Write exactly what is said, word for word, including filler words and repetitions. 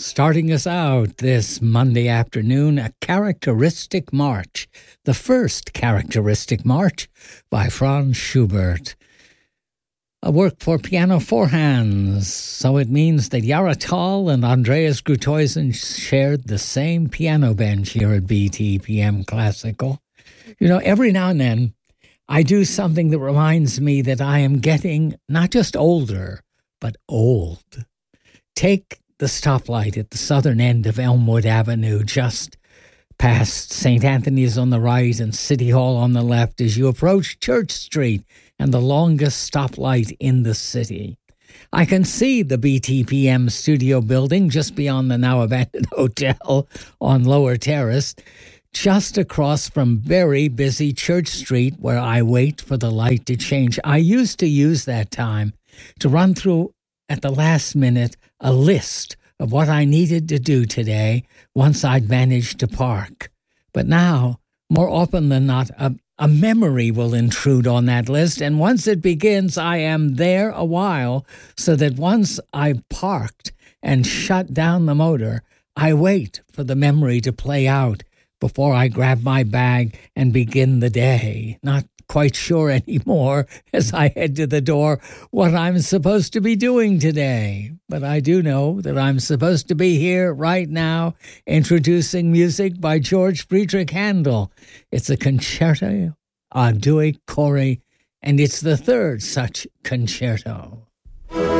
Starting us out this Monday afternoon, a characteristic march, the first characteristic march by Franz Schubert. A work for piano four hands, so it means that Yara Tall and Andreas Grutoisen shared the same piano bench here at B T P M Classical. You know, every now and then I do something that reminds me that I am getting not just older, but old. Take the stoplight at the southern end of Elmwood Avenue, just past Saint Anthony's on the right and City Hall on the left as you approach Church Street and the longest stoplight in the city. I can see the B T P M studio building just beyond the now abandoned hotel on Lower Terrace, just across from very busy Church Street where I wait for the light to change. I used to use that time to run through at the last minute a list of what I needed to do today once I'd managed to park. But now, more often than not, a, a memory will intrude on that list, and once it begins, I am there a while, so that once I've parked and shut down the motor, I wait for the memory to play out before I grab my bag and begin the day, not quite sure anymore as I head to the door what I'm supposed to be doing today. But I do know that I'm supposed to be here right now introducing music by George Friedrich Handel. It's a concerto a due cori, and it's the third such concerto.